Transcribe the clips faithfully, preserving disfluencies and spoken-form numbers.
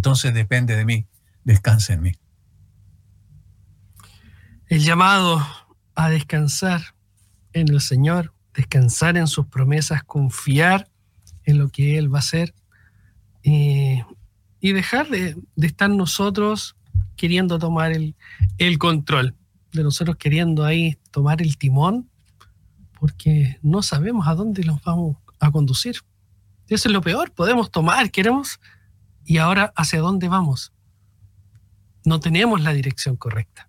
entonces depende de mí, descansa en mí. El llamado a descansar en el Señor, descansar en sus promesas, confiar en lo que Él va a hacer, eh, y dejar de, de estar nosotros queriendo tomar el, el control, de nosotros queriendo ahí tomar el timón, porque no sabemos a dónde los vamos a conducir. Eso es lo peor, podemos tomar, queremos, y ahora ¿hacia dónde vamos? No tenemos la dirección correcta.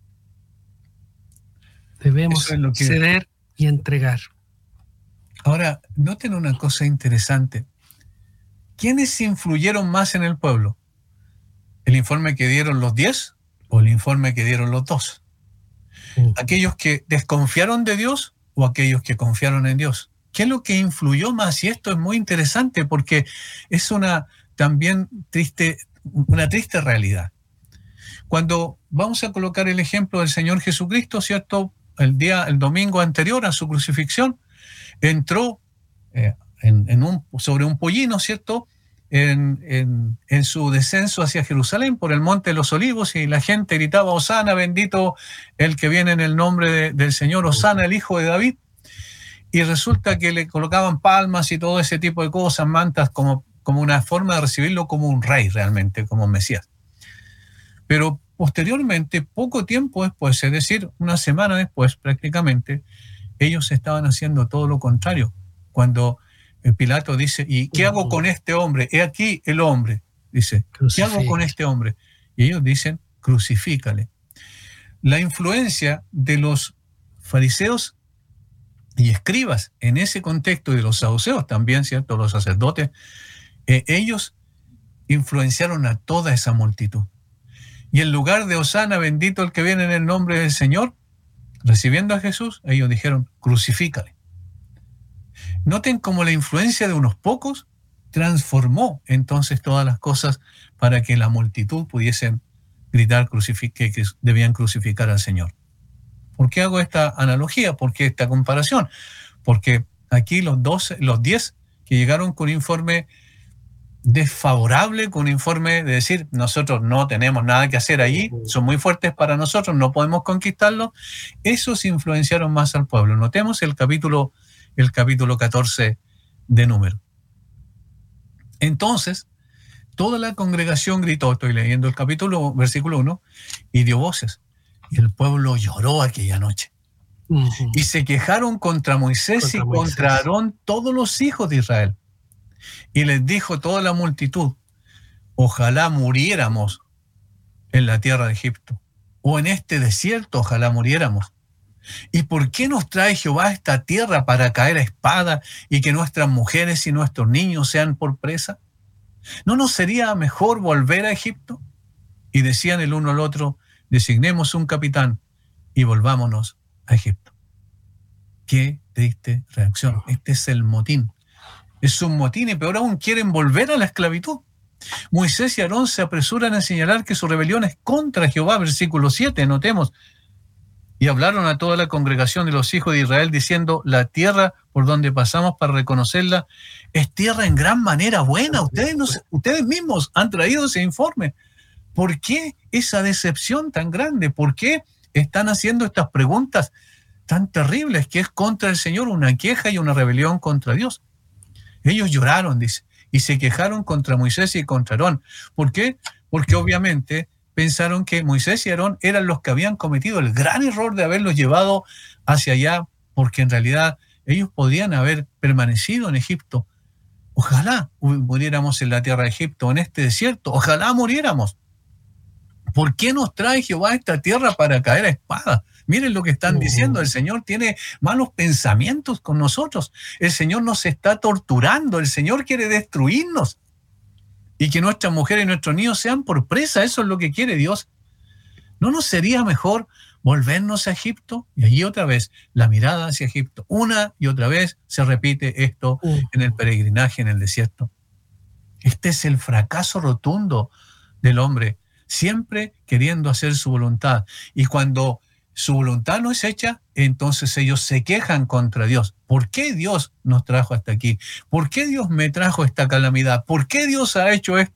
Debemos es lo que... ceder y entregar. Ahora, noten una cosa interesante. ¿Quiénes influyeron más en el pueblo? ¿El informe que dieron los diez o el informe que dieron los dos? Uh-huh. ¿Aquellos que desconfiaron de Dios o aquellos que confiaron en Dios? ¿Qué es lo que influyó más? Y esto es muy interesante porque es una también triste, una triste realidad. Cuando vamos a colocar el ejemplo del Señor Jesucristo, ¿cierto? El día, el domingo anterior a su crucifixión, entró eh, en, en un, sobre un pollino, ¿cierto? En, en, en su descenso hacia Jerusalén por el Monte de los Olivos, y la gente gritaba: Hosana, bendito el que viene en el nombre de, del Señor, Hosana, el Hijo de David. Y resulta que le colocaban palmas y todo ese tipo de cosas, mantas, como, como una forma de recibirlo como un rey realmente, como un Mesías. Pero posteriormente, poco tiempo después, es decir, una semana después prácticamente, ellos estaban haciendo todo lo contrario. Cuando Pilato dice: ¿y qué hago con este hombre? He aquí el hombre. Dice: ¿qué hago con este hombre? Y ellos dicen: crucifícale. La influencia de los fariseos y escribas en ese contexto, y de los saduceos también, ¿cierto? Los sacerdotes, eh, ellos influenciaron a toda esa multitud. Y en lugar de Hosana, bendito el que viene en el nombre del Señor, recibiendo a Jesús, ellos dijeron: crucifícale. Noten cómo la influencia de unos pocos transformó entonces todas las cosas para que la multitud pudiesen gritar que debían crucificar al Señor. ¿Por qué hago esta analogía? ¿Por qué esta comparación? Porque aquí los doce, los diez que llegaron con un informe desfavorable, con un informe de decir: nosotros no tenemos nada que hacer allí, son muy fuertes para nosotros, no podemos conquistarlos, esos influenciaron más al pueblo. Notemos el capítulo, el capítulo catorce de Números. Entonces, toda la congregación gritó, estoy leyendo el capítulo, versículo uno, y dio voces. Y el pueblo lloró aquella noche. Uh-huh. Y se quejaron contra Moisés contra y Moisés. contra Aarón todos los hijos de Israel. Y les dijo toda la multitud: ojalá muriéramos en la tierra de Egipto, o en este desierto, ojalá muriéramos. ¿Y por qué nos trae Jehová a esta tierra para caer a espada y que nuestras mujeres y nuestros niños sean por presa? ¿No nos sería mejor volver a Egipto? Y decían el uno al otro: designemos un capitán y volvámonos a Egipto. Qué triste reacción. Este es el motín. Es un motín, y peor aún, quieren volver a la esclavitud. Moisés y Aarón se apresuran a señalar que su rebelión es contra Jehová, versículo siete, notemos. Y hablaron a toda la congregación de los hijos de Israel diciendo: la tierra por donde pasamos para reconocerla es tierra en gran manera buena. Ustedes, no, ustedes mismos han traído ese informe. ¿Por qué esa decepción tan grande? ¿Por qué están haciendo estas preguntas tan terribles, que es contra el Señor, una queja y una rebelión contra Dios? Ellos lloraron, dice, y se quejaron contra Moisés y contra Aarón. ¿Por qué? Porque obviamente pensaron que Moisés y Aarón eran los que habían cometido el gran error de haberlos llevado hacia allá, porque en realidad ellos podían haber permanecido en Egipto. Ojalá muriéramos en la tierra de Egipto, en este desierto, ojalá muriéramos. ¿Por qué nos trae Jehová a esta tierra para caer a espada? Miren lo que están uh-huh. diciendo. El Señor tiene malos pensamientos con nosotros. El Señor nos está torturando. El Señor quiere destruirnos. Y que nuestras mujeres y nuestros niños sean por presa. Eso es lo que quiere Dios. ¿No nos sería mejor volvernos a Egipto? Y allí otra vez, la mirada hacia Egipto. Una y otra vez se repite esto uh-huh. en el peregrinaje en el desierto. Este es el fracaso rotundo del hombre, siempre queriendo hacer su voluntad. Y cuando su voluntad no es hecha, entonces ellos se quejan contra Dios. ¿Por qué Dios nos trajo hasta aquí? ¿Por qué Dios me trajo esta calamidad? ¿Por qué Dios ha hecho esto?